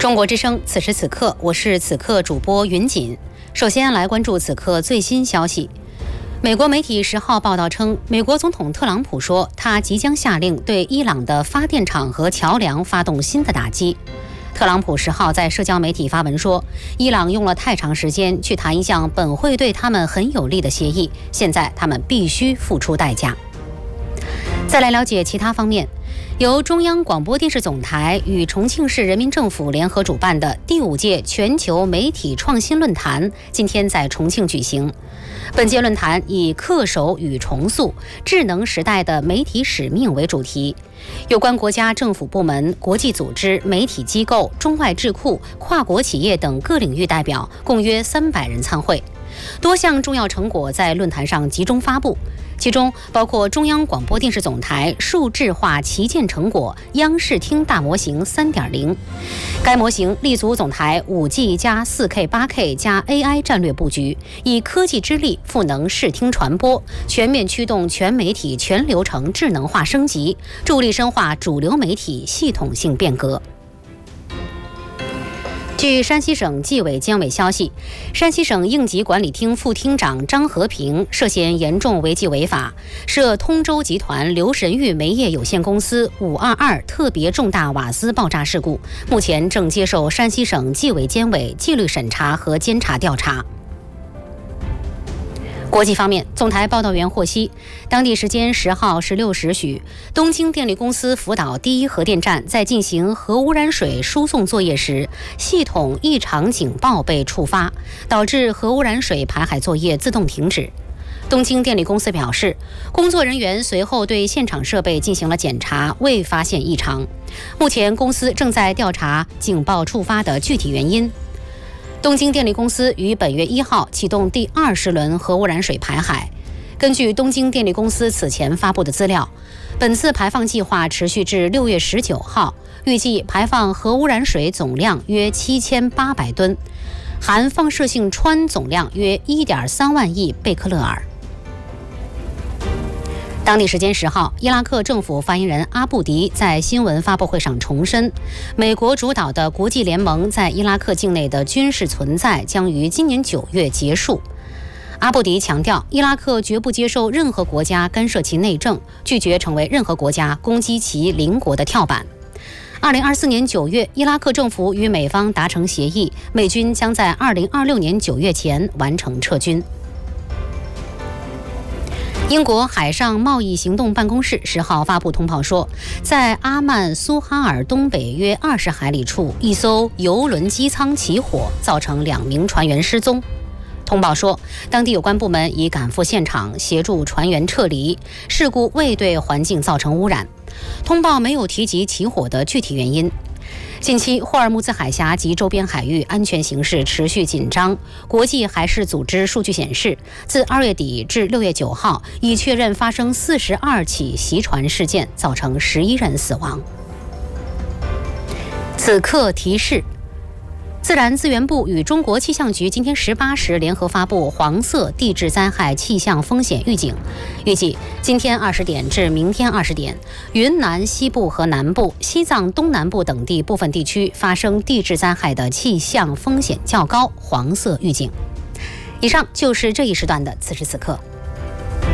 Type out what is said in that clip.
中国之声，此时此刻，我是此刻主播云锦。首先来关注此刻最新消息。美国媒体10号报道称，美国总统特朗普说，他即将下令对伊朗的发电厂和桥梁发动新的打击。特朗普10号在社交媒体发文说，伊朗用了太长时间去谈一项本会对他们很有利的协议，现在他们必须付出代价。再来了解其他方面。由中央广播电视总台与重庆市人民政府联合主办的第5届全球媒体创新论坛今天在重庆举行。本届论坛以恪守与重塑智能时代的媒体使命为主题，有关国家政府部门、国际组织、媒体机构、中外智库、跨国企业等各领域代表共约300人参会。多项重要成果在论坛上集中发布，其中包括中央广播电视总台数智化旗舰成果央视听大模型 3.0。 该模型立足总台 5G 加 4K 8K 加 AI 战略布局，以科技之力赋能视听传播，全面驱动全媒体全流程智能化升级，助力深化主流媒体系统性变革。据山西省纪委监委消息，山西省应急管理厅副厅长张和平涉嫌严重违纪违法，涉通州集团刘神玉煤业有限公司522特别重大瓦斯爆炸事故，目前正接受山西省纪委监委纪律审查和监察调查。国际方面，总台报道员获悉，当地时间10号16时许，东京电力公司福岛第一核电站在进行核污染水输送作业时，系统异常警报被触发，导致核污染水排海作业自动停止。东京电力公司表示，工作人员随后对现场设备进行了检查，未发现异常。目前公司正在调查警报触发的具体原因。东京电力公司于本月1号启动第20轮核污染水排海。根据东京电力公司此前发布的资料，本次排放计划持续至6月19号，预计排放核污染水总量约7800吨，含放射性氚总量约1.3万亿贝克勒尔。当地时间10号，伊拉克政府发言人阿布迪在新闻发布会上重申，美国主导的国际联盟在伊拉克境内的军事存在将于今年9月结束。阿布迪强调，伊拉克绝不接受任何国家干涉其内政，拒绝成为任何国家攻击其邻国的跳板。2024年9月，伊拉克政府与美方达成协议，美军将在2026年9月前完成撤军。英国海上贸易行动办公室10号发布通报说，在阿曼苏哈尔东北约20海里处，一艘油轮机舱起火，造成2名船员失踪。通报说，当地有关部门已赶赴现场协助船员撤离，事故未对环境造成污染。通报没有提及起火的具体原因。近期，霍尔木兹海峡及周边海域安全形势持续紧张。国际海事组织数据显示，自2月底至6月9号，已确认发生42起袭船事件，造成11人死亡。此刻提示：自然资源部与中国气象局今天18时联合发布黄色地质灾害气象风险预警，预计今天20点至明天20点，云南西部和南部、西藏东南部等地部分地区发生地质灾害的气象风险较高，黄色预警。以上就是这一时段的此时此刻。